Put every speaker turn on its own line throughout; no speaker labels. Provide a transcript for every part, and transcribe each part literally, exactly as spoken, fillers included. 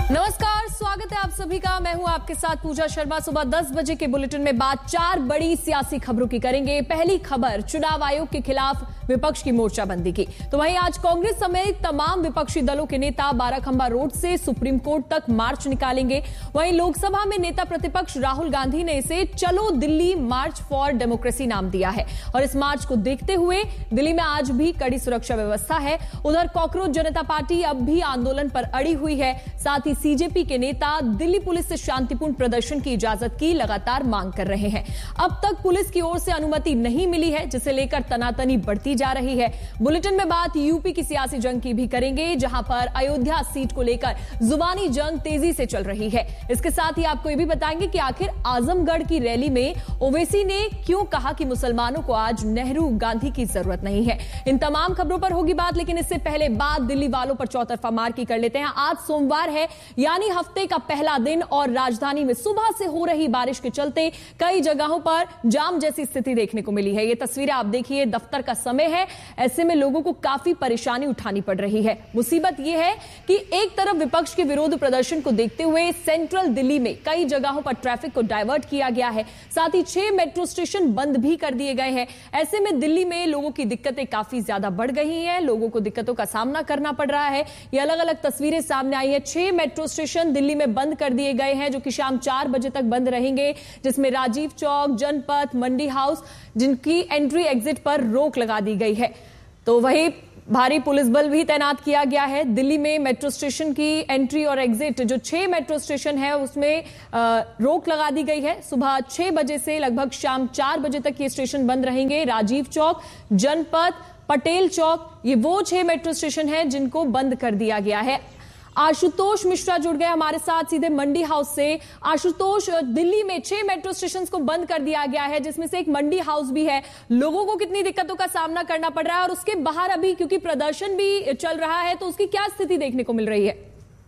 नमस्कार, स्वागत है आप सभी का। मैं हूं आपके साथ पूजा शर्मा। सुबह दस बजे के बुलेटिन में बात चार बड़ी सियासी खबरों की करेंगे। पहली खबर, चुनाव आयोग के खिलाफ विपक्ष की मोर्चाबंदी की। तो वहीं आज कांग्रेस समेत तमाम विपक्षी दलों के नेता बाराखंबा रोड से सुप्रीम कोर्ट तक मार्च निकालेंगे। वहीं लोकसभा में नेता प्रतिपक्ष राहुल गांधी ने इसे चलो दिल्ली मार्च फॉर डेमोक्रेसी नाम दिया है और इस मार्च को देखते हुए दिल्ली में आज भी कड़ी सुरक्षा व्यवस्था है। उधर कॉकरोच जनता पार्टी अब भी आंदोलन पर अड़ी हुई है। साथ ही सीजेपी के नेता दिल्ली पुलिस से शांतिपूर्ण प्रदर्शन की इजाजत की लगातार मांग कर रहे हैं। अब तक पुलिस की ओर से अनुमति नहीं मिली है, जिसे लेकर तनातनी बढ़ती जा रही है। बुलेटिन में बात यूपी की सियासी जंग की भी करेंगे, जहां पर अयोध्या सीट को लेकर जुबानी जंग तेजी से चल रही है। इसके साथ ही आपको यह भी बताएंगे कि आखिर आजमगढ़ की रैली में ओवैसी ने क्यों कहा कि मुसलमानों को आज नेहरू गांधी की जरूरत नहीं है। इन तमाम खबरों पर होगी बात, लेकिन इससे पहले बात दिल्ली वालों पर चौतरफा मार की कर लेते हैं। आज सोमवार है, यानी हफ्ते का पहला दिन, और राजधानी में सुबह से हो रही बारिश के चलते कई जगहों पर जाम जैसी स्थिति देखने को मिली है। ये तस्वीरें आप देखिए, दफ्तर का समय है, ऐसे में लोगों को काफी परेशानी उठानी पड़ रही है। मुसीबत यह है कि एक तरफ विपक्ष के विरोध प्रदर्शन को देखते हुए सेंट्रल दिल्ली में कई जगहों पर ट्रैफिक को डायवर्ट किया गया है। साथ ही छह मेट्रो स्टेशन बंद भी कर दिए गए हैं। ऐसे में दिल्ली में लोगों की दिक्कतें काफी ज्यादा बढ़ गई हैं। लोगों को दिक्कतों का सामना करना पड़ रहा है। ये अलग अलग तस्वीरें सामने आई है। छह मेट्रो स्टेशन दिल्ली में बंद कर दिए गए हैं, जो कि शाम चार बजे तक बंद रहेंगे, जिसमें राजीव चौक, जनपथ, मंडी हाउस, जिनकी एंट्री एग्जिट पर रोक लगा दी गई है। तो वही भारी पुलिस बल भी तैनात किया गया है। दिल्ली में मेट्रो स्टेशन की एंट्री और एग्जिट, जो छह मेट्रो स्टेशन है, उसमें आ, रोक लगा दी गई है। सुबह छह बजे से लगभग शाम चार बजे तक ये स्टेशन बंद रहेंगे। राजीव चौक, जनपथ, पटेल चौक, ये वो छह मेट्रो स्टेशन है जिनको बंद कर दिया गया है। आशुतोष मिश्रा जुड़ गए हमारे साथ सीधे मंडी हाउस से। आशुतोष, दिल्ली में छह मेट्रो स्टेशन को बंद कर दिया गया है, जिसमें से एक मंडी हाउस भी है। लोगों को कितनी दिक्कतों का सामना करना पड़ रहा है, और उसके बाहर अभी क्योंकि प्रदर्शन भी चल रहा है, तो उसकी क्या स्थिति देखने को मिल रही है?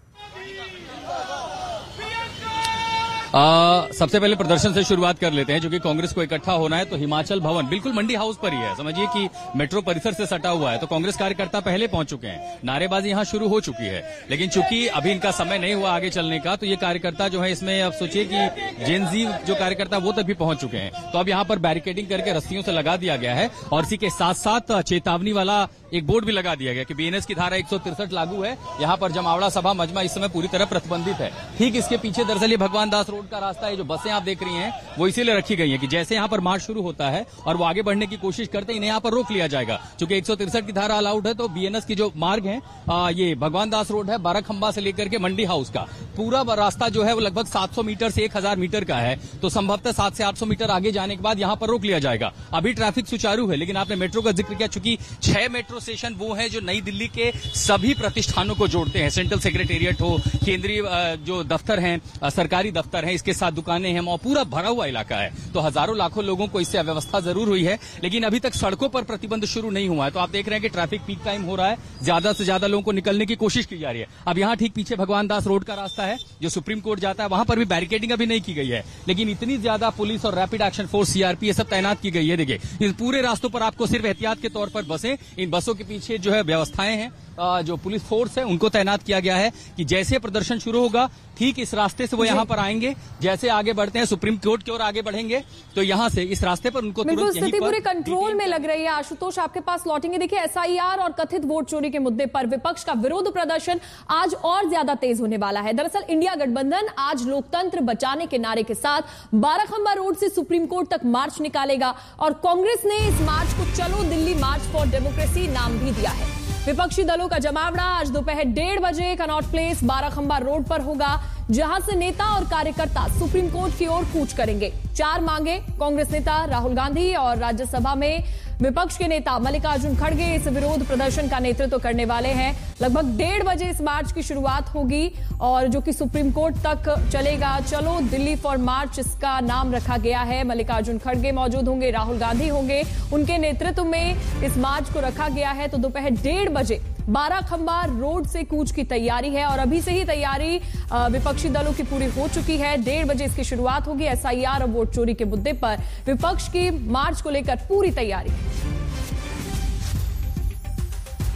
आ, सबसे पहले प्रदर्शन से शुरुआत कर लेते हैं। जो कि कांग्रेस को इकट्ठा होना है, तो हिमाचल भवन बिल्कुल मंडी हाउस पर ही है। समझिए कि मेट्रो परिसर से सटा हुआ है, तो कांग्रेस कार्यकर्ता पहले पहुंच चुके हैं। नारेबाजी यहां शुरू हो चुकी है, लेकिन चूंकि अभी इनका समय नहीं हुआ आगे चलने का, तो ये कार्यकर्ता जो है, इसमें अब सोचिए कि जेनजी जो कार्यकर्ता वो तक भी पहुंच चुके हैं। तो अब यहां पर बैरिकेडिंग करके रस्सियों से लगा दिया गया है, और इसी के साथ साथ चेतावनी वाला एक बोर्ड भी लगा दिया गया कि बीएनएस की धारा एक सौ तिरसठ लागू है। यहां पर जमावड़ा सभा मजमा इस समय पूरी तरह प्रतिबंधित है। ठीक इसके पीछे दरअसल ये भगवान दास रोड का रास्ता है। जो बसें आप देख रही हैं, वो इसीलिए रखी गई हैं कि जैसे यहां पर मार्च शुरू होता है और वो आगे बढ़ने की कोशिश करते हैं, इन्हें यहां पर रोक लिया जाएगा। चूंकि एक सौ तिरसठ की धारा अलाउड है, तो बीएनएस की जो मार्ग है, आ, ये भगवान दास रोड है, बाराखंबा से लेकर के मंडी हाउस का पूरा रास्ता जो है वो लगभग सात सौ मीटर से एक हज़ार मीटर का है। तो संभवतः सात से आठ सौ मीटर आगे जाने के बाद यहां पर रोक लिया जाएगा। अभी ट्रैफिक सुचारू है, लेकिन आपने मेट्रो का जिक्र किया। चूंकि छह मेट्रो स्टेशन वो है जो नई दिल्ली के सभी प्रतिष्ठानों को जोड़ते हैं। सेंट्रल सेक्रेटेरिएट हो, केंद्रीय जो दफ्तर हैं, सरकारी दफ्तर हैं, इसके साथ दुकानें हैं, और पूरा भरा हुआ इलाका है। तो हजारों लाखों लोगों को इससे अव्यवस्था जरूर हुई है, लेकिन अभी तक सड़कों पर प्रतिबंध शुरू नहीं हुआ है। तो आप देख रहे हैं कि ट्रैफिक पीक टाइम हो रहा है, ज्यादा से ज्यादा लोगों को निकलने की कोशिश की जा रही है। अब यहाँ ठीक पीछे भगवान दास रोड का रास्ता है, जो सुप्रीम कोर्ट जाता है, वहां पर भी बैरिकेडिंग अभी नहीं की गई है, लेकिन इतनी ज्यादा पुलिस और रैपिड एक्शन फोर्स, सीआरपी, ये सब तैनात की गई है। देखिए, इस पूरे रास्तों पर आपको सिर्फ एहतियात के तौर पर बसें, इन बसों के पीछे जो है व्यवस्थाएं हैं, जो पुलिस फोर्स है, उनको तैनात किया गया है कि जैसे प्रदर्शन शुरू होगा, ठीक इस रास्ते से वो यहाँ पर आएंगे। जैसे आगे बढ़ते हैं सुप्रीम कोर्ट की ओर आगे बढ़ेंगे, तो यहाँ से इस रास्ते पर उनको तुरंत यहीं पर
पूरे कंट्रोल में लग रही है। आशुतोष, आपके पास लौटेंगे। देखिए, एसआईआर और कथित वोट चोरी के मुद्दे पर विपक्ष का विरोध प्रदर्शन आज और ज्यादा तेज होने वाला है। दरअसल इंडिया गठबंधन आज लोकतंत्र बचाने के नारे के साथ बाराखंबा रोड से सुप्रीम कोर्ट तक मार्च निकालेगा, और कांग्रेस ने इस मार्च को चलो दिल्ली मार्च फॉर डेमोक्रेसी नाम भी दिया है। विपक्षी दलों का जमावड़ा आज दोपहर डेढ़ बजे कनॉट प्लेस बाराखंबा रोड पर होगा, जहां से नेता और कार्यकर्ता सुप्रीम कोर्ट की ओर कूच करेंगे। चार मांगे कांग्रेस नेता राहुल गांधी और राज्यसभा में विपक्ष के नेता मल्लिकार्जुन खड़गे इस विरोध प्रदर्शन का नेतृत्व करने वाले हैं। लगभग डेढ़ बजे इस मार्च की शुरुआत होगी, और जो कि सुप्रीम कोर्ट तक चलेगा। चलो दिल्ली फॉर मार्च इसका नाम रखा गया है। मल्लिकार्जुन खड़गे मौजूद होंगे, राहुल गांधी होंगे, उनके नेतृत्व में इस मार्च को रखा गया है। तो दोपहर डेढ़ बजे बाराखंबा रोड से कूच की तैयारी है, और अभी से ही तैयारी विपक्षी दलों की पूरी हो चुकी है। डेढ़ बजे इसकी शुरुआत होगी। एसआईआर और वोट चोरी के मुद्दे पर विपक्ष की मार्च को लेकर पूरी तैयारी।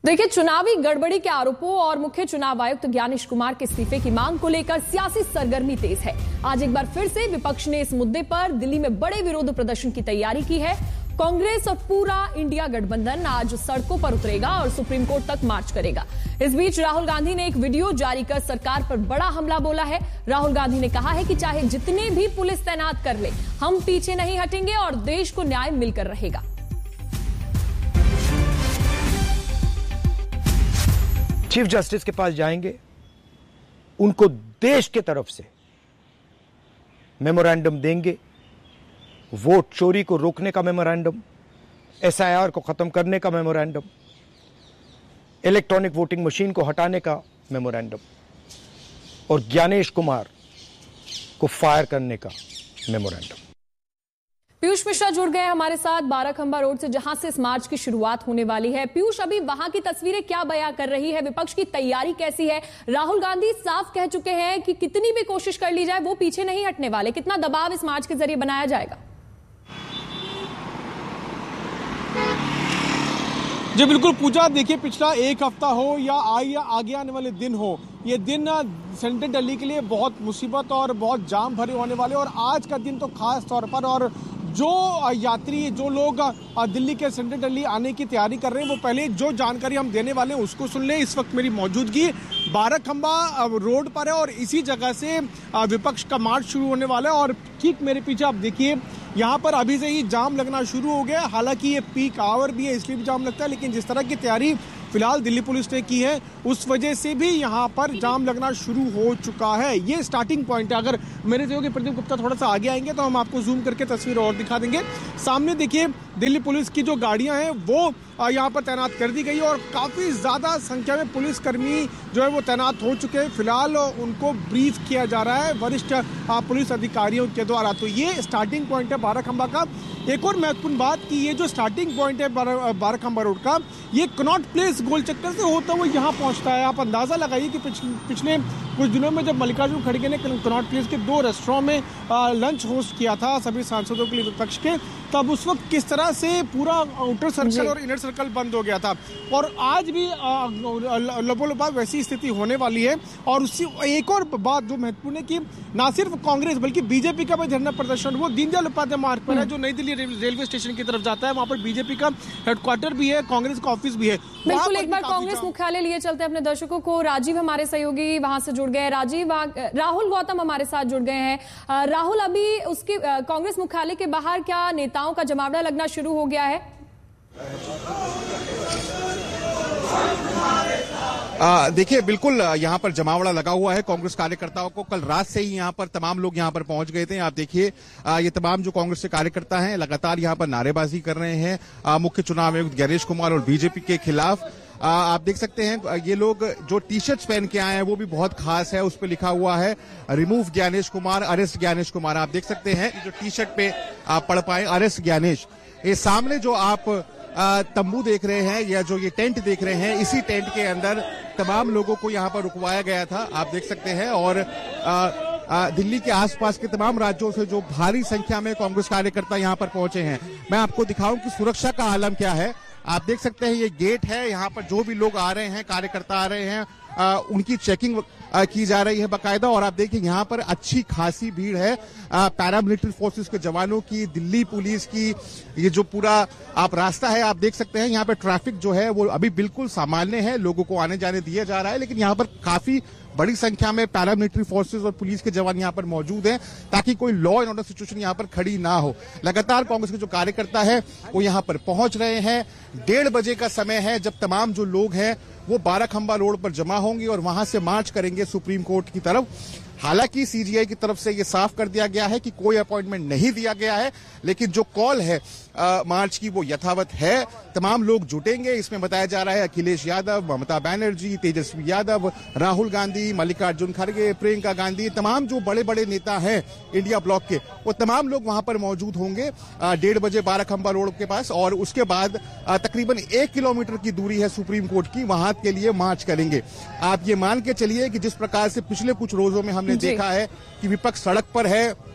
देखिए, चुनावी गड़बड़ी के आरोपों और मुख्य चुनाव आयुक्त ज्ञानेश कुमार के इस्तीफे की मांग को लेकर सियासी सरगर्मी तेज है। आज एक बार फिर से विपक्ष ने इस मुद्दे पर दिल्ली में बड़े विरोध प्रदर्शन की तैयारी की है। कांग्रेस और पूरा इंडिया गठबंधन आज सड़कों पर उतरेगा और सुप्रीम कोर्ट तक मार्च करेगा। इस बीच राहुल गांधी ने एक वीडियो जारी कर सरकार पर बड़ा हमला बोला है। राहुल गांधी ने कहा है कि चाहे जितने भी पुलिस तैनात कर ले, हम पीछे नहीं हटेंगे और देश को न्याय मिलकर रहेगा।
चीफ जस्टिस के पास जाएंगे, उनको देश के तरफ से मेमोरेंडम देंगे, वोट चोरी को रोकने का मेमोरेंडम, एसआईआर को खत्म करने का मेमोरेंडम, इलेक्ट्रॉनिक वोटिंग मशीन को हटाने का मेमोरेंडम और ज्ञानेश कुमार को फायर करने का मेमोरेंडम।
पीयूष मिश्रा जुड़ गए हमारे साथ बाराखंबा रोड से, जहां से इस मार्च की शुरुआत होने वाली है। पीयूष, अभी वहां की तस्वीरें क्या बयां कर रही है? विपक्ष की तैयारी कैसी है? राहुल गांधी साफ कह चुके हैं कि कितनी भी कोशिश कर ली जाए वो पीछे नहीं हटने वाले। कितना दबाव इस मार्च के जरिए बनाया जाएगा?
जी बिल्कुल पूजा, देखिए पिछला एक हफ्ता हो या आगे आगे आने वाले दिन हो, ये दिन सेंट्रल दिल्ली के लिए बहुत मुसीबत और बहुत जाम भरे होने वाले, और आज का दिन तो खास तौर पर। और जो यात्री, जो लोग दिल्ली के सेंट्रल दिल्ली आने की तैयारी कर रहे हैं, वो पहले जो जानकारी हम देने वाले हैं उसको सुन लें। इस वक्त मेरी मौजूदगी बाराखंबा रोड पर है और इसी जगह से विपक्ष का मार्च शुरू होने वाला है। और ठीक मेरे पीछे आप देखिए, यहाँ पर अभी से ही जाम लगना शुरू हो गया। हालांकि ये पीक आवर भी है, इसलिए भी जाम लगता है, लेकिन जिस तरह की तैयारी फिलहाल दिल्ली पुलिस ने की है उस वजह से भी यहाँ पर जाम लगना शुरू हो चुका है। ये स्टार्टिंग पॉइंट है। अगर मेरे सहयोगी प्रदीप गुप्ता थोड़ा सा आगे आएंगे तो हम आपको जूम करके तस्वीर और दिखा देंगे। सामने देखिए, दिल्ली पुलिस की जो गाड़ियां हैं वो यहाँ पर तैनात कर दी गई और काफी ज्यादा संख्या में पुलिसकर्मी जो है वो तैनात हो चुके हैं। फिलहाल उनको ब्रीफ किया जा रहा है वरिष्ठ पुलिस अधिकारियों के द्वारा। तो ये स्टार्टिंग पॉइंट है बाराखंबा का। एक और महत्वपूर्ण बात कि ये जो स्टार्टिंग पॉइंट है बाराखंबा रोड का, ये कनॉट प्लेस गोल चक्कर से होता हुआ यहाँ पहुंचता है। आप अंदाजा लगाइए कि पिछले कुछ दिनों में जब मल्लिकार्जुन खड़गे ने कनॉट प्लेस के दो रेस्टोरेंट में लंच होस्ट किया था सभी सांसदों के लिए विपक्ष के, तब उस वक्त किस तरह से पूरा आउटर सर्कल और इनर सर्कल बंद हो गया था। और आज भी लगभग वैसी स्थिति होने वाली है। और उससे एक और बात जो महत्वपूर्ण है कि ना सिर्फ कांग्रेस बल्कि बीजेपी का भी धरना प्रदर्शन वो दीनदयाल उपाध्याय मार्ग पर है, जो नई दिल्ली रेलवे स्टेशन की तरफ जाता है। वहां पर बीजेपी का हेडक्वार्टर भी है, कांग्रेस का ऑफिस भी है।
बिल्कुल, एक बार कांग्रेस मुख्यालय लिए चलते हैं अपने दर्शकों को। राजीव हमारे सहयोगी वहां से जुड़ गए। राजीव, राहुल गौतम हमारे साथ जुड़ गए हैं। राहुल, अभी उसके कांग्रेस मुख्यालय के बाहर क्या नेताओं का जमावड़ा लगना शुरू हो गया है?
देखिए, बिल्कुल यहाँ पर जमावड़ा लगा हुआ है कांग्रेस कार्यकर्ताओं को। कल रात से ही यहाँ पर तमाम लोग यहाँ पर पहुंच गए थे। आप देखिए, ये तमाम जो कांग्रेस के कार्यकर्ता हैं लगातार यहाँ पर नारेबाजी कर रहे हैं मुख्य चुनाव आयुक्त ज्ञानेश कुमार और बीजेपी के खिलाफ। आ, आप देख सकते हैं ये लोग जो टी शर्ट्स पहन के आए हैं वो भी बहुत खास है। उस पर लिखा हुआ है रिमूव ज्ञानेश कुमार, अरेस्ट ज्ञानेश कुमार। आप देख सकते हैं जो टी शर्ट पे आप पढ़ पाए अरेस्ट ज्ञानेश। ये सामने जो आप तंबू देख रहे हैं या जो ये टेंट देख रहे हैं, इसी टेंट के अंदर तमाम लोगों को यहाँ पर रुकवाया गया था। आप देख सकते हैं। और आ, आ, दिल्ली के आसपास के तमाम राज्यों से जो भारी संख्या में कांग्रेस कार्यकर्ता यहाँ पर पहुंचे हैं। मैं आपको दिखाऊं कि सुरक्षा का आलम क्या है। आप देख सकते हैं ये गेट है, यहाँ पर जो भी लोग आ रहे हैं, कार्यकर्ता आ रहे हैं, आ, उनकी चेकिंग आ, की जा रही है बाकायदा। और आप देखिए यहाँ पर अच्छी खासी भीड़ है पैरामिलिट्री फोर्सेस के जवानों की, दिल्ली पुलिस की। ये जो पूरा आप रास्ता है आप देख सकते हैं, यहाँ पर ट्रैफिक जो है वो अभी बिल्कुल सामान्य है, लोगों को आने जाने दिया जा रहा है। लेकिन यहाँ पर काफी बड़ी संख्या में पैरामिलिट्री फोर्सेस और पुलिस के जवान यहाँ पर मौजूद हैं ताकि कोई लॉ एंड ऑर्डर सिचुएशन यहाँ पर खड़ी ना हो। लगातार कांग्रेस के जो कार्यकर्ता है वो यहाँ पर पहुंच रहे हैं। डेढ़ बजे का समय है जब तमाम जो लोग हैं वो बाराखंबा रोड पर जमा होंगे और वहां से मार्च करेंगे सुप्रीम कोर्ट की तरफ। हालांकि सीजीआई की तरफ से ये साफ कर दिया गया है कि कोई अपॉइंटमेंट नहीं दिया गया है, लेकिन जो कॉल है आ, मार्च की वो यथावत है। तमाम लोग जुटेंगे। इसमें बताया जा रहा है अखिलेश यादव, ममता बनर्जी, तेजस्वी यादव, राहुल गांधी, मल्लिकार्जुन खड़गे, प्रियंका गांधी, तमाम जो बड़े बड़े नेता हैं इंडिया ब्लॉक के, वो तमाम लोग वहां पर मौजूद होंगे डेढ़ बजे बाराखंबा रोड के पास। और उसके बाद आ, तकरीबन एक किलोमीटर की दूरी है सुप्रीम कोर्ट की, वहां के लिए मार्च करेंगे। आप ये मान के चलिए कि जिस प्रकार से पिछले कुछ रोजों में हमने देखा है कि विपक्ष सड़क पर है,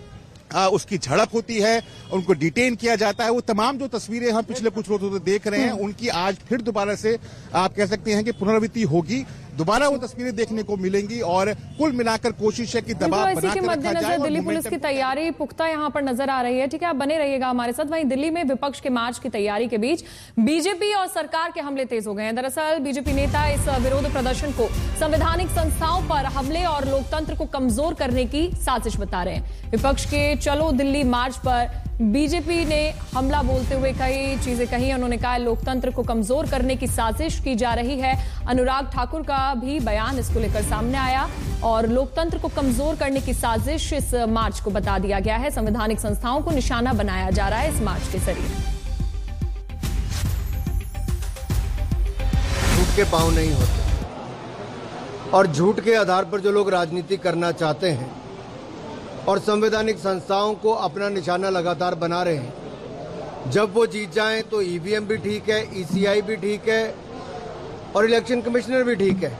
आ, उसकी झड़प होती है, उनको डिटेन किया जाता है। वो तमाम जो तस्वीरें हम पिछले कुछ रोजों से देख रहे हैं, उनकी आज फिर दोबारा से आप कह सकते हैं कि पुनरावृत्ति होगी, दोबारा वो तस्वीरें देखने को मिलेंगी और कुल मिलाकर कोशिश है कि दबाव बना के रखा जाए।
दिल्ली पुलिस की तैयारी पुख्ता यहां पर नजर आ रही है। ठीक है, आप बने रहिएगा हमारे साथ। वहीं दिल्ली में विपक्ष के मार्च की तैयारी के बीच बीजेपी और सरकार के हमले तेज हो गए हैं। दरअसल बीजेपी नेता इस विरोध प्रदर्शन को संवैधानिक संस्थाओं पर हमले और लोकतंत्र को कमजोर करने की साजिश बता रहे हैं। विपक्ष के चलो दिल्ली मार्च पर बीजेपी ने हमला बोलते हुए कई चीजें कही। उन्होंने कहा लोकतंत्र को कमजोर करने की साजिश की जा रही है। अनुराग ठाकुर का भी बयान इसको लेकर सामने आया और लोकतंत्र को कमजोर करने की साजिश इस मार्च को बता दिया गया है। संवैधानिक संस्थाओं को निशाना बनाया जा रहा है इस मार्च के जरिए।
झूठ के पांव नहीं होते और झूठ के आधार पर जो लोग राजनीति करना चाहते हैं और संवैधानिक संस्थाओं को अपना निशाना लगातार बना रहे हैं, जब वो जीत जाएं तो ईवीएम भी ठीक है, ईसीआई भी ठीक है और इलेक्शन कमिश्नर भी ठीक है,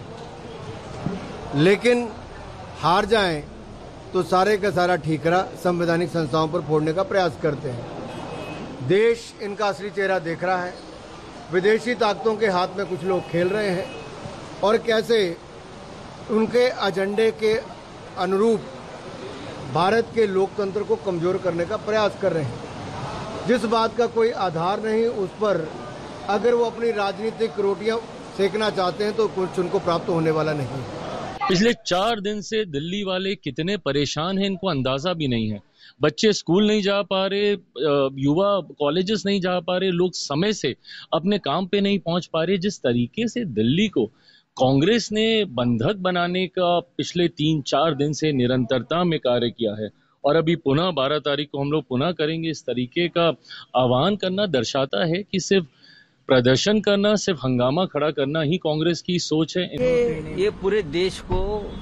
लेकिन हार जाएं तो सारे का सारा ठीकरा संवैधानिक संस्थाओं पर फोड़ने का प्रयास करते हैं। देश इनका असली चेहरा देख रहा है। विदेशी ताकतों के हाथ में कुछ लोग खेल रहे हैं और कैसे उनके एजेंडे के अनुरूप भारत के लोकतंत्र को कमजोर करने का प्रयास कर रहे हैं। जिस बात का कोई आधार नहीं, उस पर अगर वो अपनी राजनीतिक रोटियां सेकना चाहते हैं तो कुछ उनको प्राप्त होने वाला नहीं।
पिछले चार दिन से दिल्ली वाले कितने परेशान हैं इनको अंदाजा भी नहीं है। बच्चे स्कूल नहीं जा पा रहे, युवा कॉलेजेस नहीं जा पा रहे, लोग समय से अपने काम पे नहीं पहुंच पा रहे। जिस तरीके से दिल्ली को कांग्रेस ने बंधक बनाने का पिछले तीन चार दिन से निरंतरता में कार्य किया है और अभी पुनः बारह तारीख को हम लोग पुनः करेंगे, इस तरीके का आह्वान करना दर्शाता है कि सिर्फ प्रदर्शन करना, सिर्फ हंगामा खड़ा करना ही कांग्रेस की सोच है।
ये, ये पूरे देश को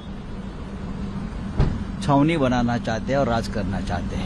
छावनी बनाना चाहते हैं और राज करना चाहते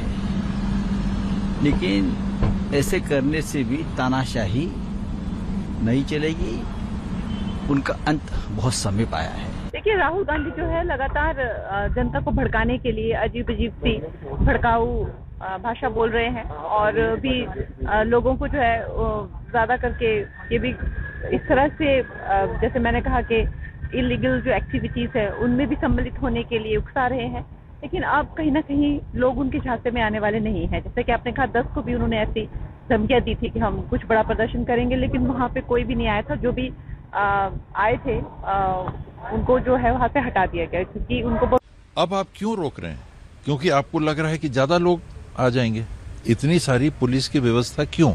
हैं, लेकिन ऐसे करने से भी तानाशाही नहीं चलेगी, उनका अंत बहुत समीप आया है।
देखिए, राहुल गांधी जो है लगातार जनता को भड़काने के लिए अजीब अजीब सी भड़काऊ भाषा बोल रहे हैं और भी लोगों को जो है ज्यादा करके ये भी इस तरह से, जैसे मैंने कहा कि इलीगल जो एक्टिविटीज है उनमें भी सम्मिलित होने के लिए उकसा रहे हैं। लेकिन अब कहीं ना कहीं लोग उनके झांसे में आने वाले नहीं हैं। जैसे कि आपने कहा, दस को भी उन्होंने ऐसी धमकियां दी थी कि हम कुछ बड़ा प्रदर्शन करेंगे, लेकिन वहां पे कोई भी नहीं आया था। जो भी आ, आए थे आ, उनको जो है वहां से हटा दिया गया, क्योंकि उनको।
अब आप क्यों रोक रहे हैं? क्योंकि आपको लग रहा है कि ज्यादा लोग आ जाएंगे। इतनी सारी पुलिस की व्यवस्था क्यों?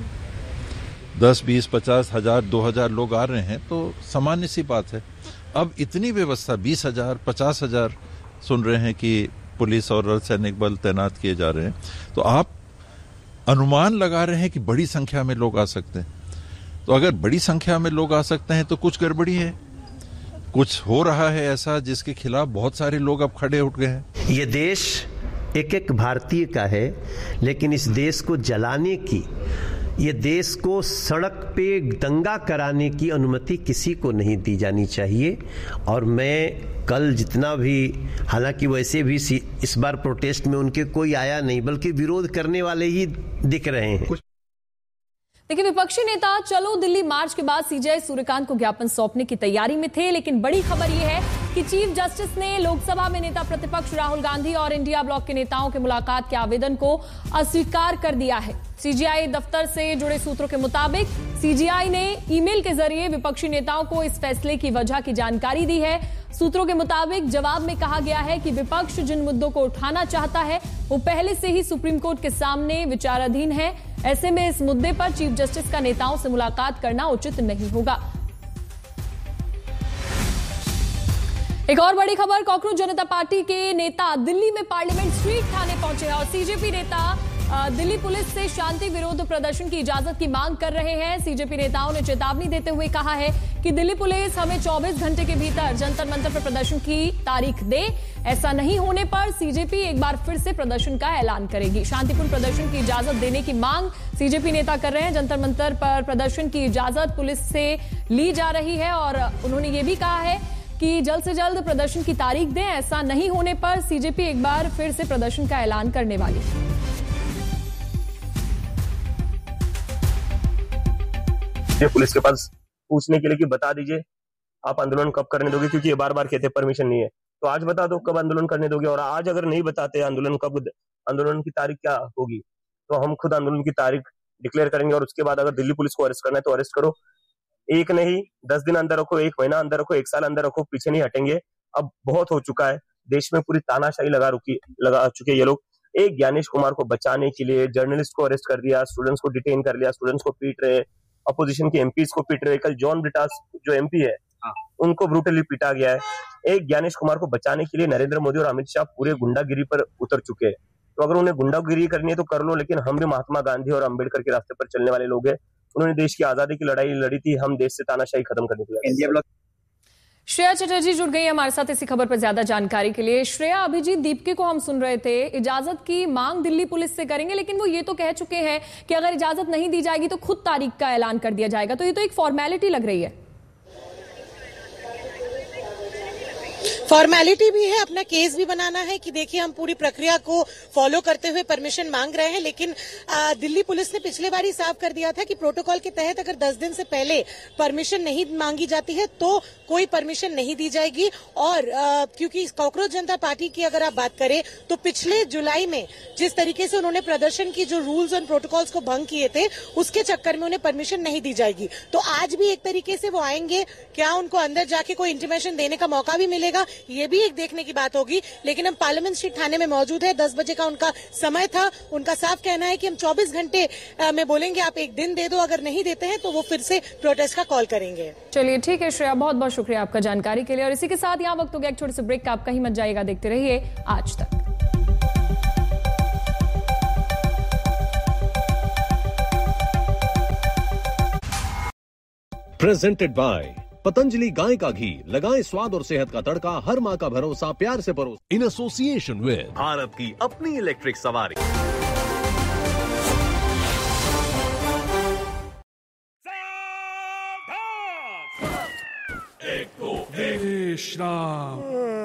दस बीस पचास हजार दो हजार लोग आ रहे हैं तो सामान्य सी बात है। अब इतनी व्यवस्था, बीस हजार पचास हजार सुन रहे हैं कि पुलिस और अर्धसैनिक बल तैनात किए जा रहे हैं, तो आप अनुमान लगा रहे हैं कि बड़ी संख्या में लोग आ सकते हैं। तो अगर बड़ी संख्या में लोग आ सकते हैं तो कुछ गड़बड़ी है, कुछ हो रहा है ऐसा जिसके खिलाफ बहुत सारे लोग अब खड़े उठ गए हैं।
ये देश एक एक भारतीय का है, लेकिन इस देश को जलाने की, ये देश को सड़क पे दंगा कराने की अनुमति किसी को नहीं दी जानी चाहिए। और मैं कल जितना भी, हालांकि वैसे भी इस बार प्रोटेस्ट में उनके कोई आया नहीं, बल्कि विरोध करने वाले ही दिख रहे हैं।
देखिए, विपक्षी नेता चलो दिल्ली मार्च के बाद सीजेआई सूर्यकांत को ज्ञापन सौंपने की तैयारी में थे, लेकिन बड़ी खबर यह है कि चीफ जस्टिस ने लोकसभा में नेता प्रतिपक्ष राहुल गांधी और इंडिया ब्लॉक के नेताओं के मुलाकात के आवेदन को अस्वीकार कर दिया है। सीजेआई दफ्तर से जुड़े सूत्रों के मुताबिक सीजेआई ने ईमेल के जरिए विपक्षी नेताओं को इस फैसले की वजह की जानकारी दी है। सूत्रों के मुताबिक जवाब में कहा गया है कि विपक्ष जिन मुद्दों को उठाना चाहता है वो पहले से ही सुप्रीम कोर्ट के सामने विचाराधीन है। ऐसे में इस मुद्दे पर चीफ जस्टिस का नेताओं से मुलाकात करना उचित नहीं होगा। एक और बड़ी खबर, कॉकरोच जनता पार्टी के नेता दिल्ली में पार्लियामेंट स्ट्रीट थाने पहुंचे हैं और सीजेपी नेता दिल्ली पुलिस से शांति विरोध प्रदर्शन की इजाजत की मांग कर रहे हैं। सीजेपी नेताओं ने चेतावनी देते हुए कहा है कि दिल्ली पुलिस हमें चौबीस घंटे के भीतर जंतर मंतर पर प्रदर्शन की तारीख दे। ऐसा नहीं होने पर सीजेपी एक बार फिर से प्रदर्शन का ऐलान करेगी। शांतिपूर्ण प्रदर्शन की इजाजत देने की मांग सीजेपी नेता कर रहे हैं। जंतर मंतर पर प्रदर्शन की इजाजत पुलिस से ली जा रही है और उन्होंने ये भी कहा है कि जल्द से जल्द प्रदर्शन की तारीख दें। ऐसा नहीं होने पर सीजेपी एक बार फिर से प्रदर्शन का ऐलान करने वाली है।
पुलिस के पास पूछने के लिए कि बता दीजिए आप आंदोलन कब करने दोगे, क्योंकि ये बार बार कहते परमिशन नहीं है, तो आज बता दो कब आंदोलन करने दोगे। और आज अगर नहीं बताते आंदोलन कब, आंदोलन की तारीख क्या होगी, तो हम खुद आंदोलन की तारीख डिक्लेयर करेंगे। और उसके बाद अगर दिल्ली पुलिस को अरेस्ट करना है तो अरेस्ट करो, एक नहीं दस दिन अंदर रखो, एक महीना अंदर रखो, एक साल अंदर रखो, पीछे नहीं हटेंगे। अब बहुत हो चुका है, देश में पूरी तानाशाही लगा रुकी लगा चुके ये लोग। एक ज्ञानेश कुमार को बचाने के लिए जर्नलिस्ट को अरेस्ट कर दिया, स्टूडेंट्स को डिटेन कर लिया, स्टूडेंट्स को पीट रहे, अपोजिशन के एमपीज को पीट रहे। कल जॉन ब्रिटास जो एमपी है उनको ब्रूटली पीटा गया है। एक ज्ञानेश कुमार को बचाने के लिए नरेंद्र मोदी और अमित शाह पूरे गुंडागिरी पर उतर चुके हैं। तो अगर उन्हें गुंडागिरी करनी है तो कर लो, लेकिन हम भी महात्मा गांधी और अंबेडकर के रास्ते पर चलने वाले लोग हैं। उन्होंने देश की आजादी की लड़ाई लड़ी थी, हम देश से तानाशाही खत्म करने के लिए।
श्रेया चटर्जी जुड़ गई हमारे साथ इसी खबर पर ज्यादा जानकारी के लिए। श्रेया, अभिजीत दीपके को हम सुन रहे थे, इजाजत की मांग दिल्ली पुलिस से करेंगे, लेकिन वो ये तो कह चुके हैं कि अगर इजाजत नहीं दी जाएगी तो खुद तारीख का ऐलान कर दिया जाएगा। तो ये तो एक फॉर्मेलिटी लग रही है।
फॉर्मेलिटी भी है, अपना केस भी बनाना है कि देखिए हम पूरी प्रक्रिया को फॉलो करते हुए परमिशन मांग रहे हैं। लेकिन आ, दिल्ली पुलिस ने पिछले बार ही साफ कर दिया था कि प्रोटोकॉल के तहत अगर दस दिन से पहले परमिशन नहीं मांगी जाती है तो कोई परमिशन नहीं दी जाएगी। और आ, क्योंकि कॉकरोच जनता पार्टी की अगर आप बात करें तो पिछले जुलाई में जिस तरीके से उन्होंने प्रदर्शन की जो रूल्स एंड प्रोटोकॉल्स को भंग किए थे उसके चक्कर में उन्हें परमिशन नहीं दी जाएगी। तो आज भी एक तरीके से वो आएंगे, क्या उनको अंदर जाके कोई इंटीमेशन देने का मौका भी मिलेगा, ये भी एक देखने की बात होगी। लेकिन हम पार्लियामेंट स्ट्रीट थाने में मौजूद है, दस बजे का उनका समय था। उनका साफ कहना है कि हम चौबीस घंटे में बोलेंगे, आप एक दिन दे दो, अगर नहीं देते हैं तो वो फिर से प्रोटेस्ट का कॉल करेंगे।
चलिए ठीक है श्रेया, बहुत बहुत शुक्रिया आपका जानकारी के लिए। और इसी के साथ यहाँ वक्त हो गया एक छोटे से ब्रेक का, आप कहीं मत जाइएगा, देखते रहिए आज तक।
प्रेजेंटेड बाय पतंजलि गाय का घी, लगाएं स्वाद और सेहत का तड़का, हर माँ का भरोसा, प्यार से परोस। इन एसोसिएशन विद भारत की अपनी इलेक्ट्रिक सवारी।
एक दो एक। श्राम